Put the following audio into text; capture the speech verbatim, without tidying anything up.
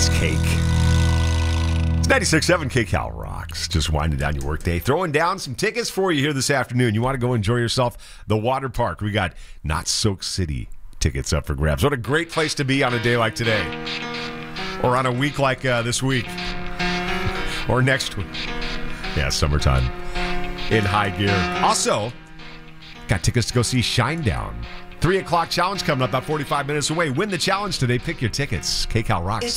That's Cake. It's ninety-six point seven K-Cal Rocks. Just winding down your workday. Throwing down some tickets for you here this afternoon. You want to go enjoy yourself? The water park. We got Not Soak City tickets up for grabs. What a great place to be on a day like today. Or on a week like uh, this week. Or next week. Yeah, summertime. In high gear. Also, got tickets to go see Shinedown. three o'clock challenge coming up about forty-five minutes away. Win the challenge today. Pick your tickets. K-Cal Rocks.